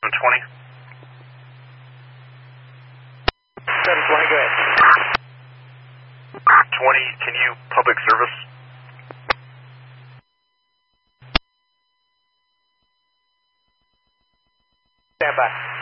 720. 720, go ahead. 20, can you public service? Stand by.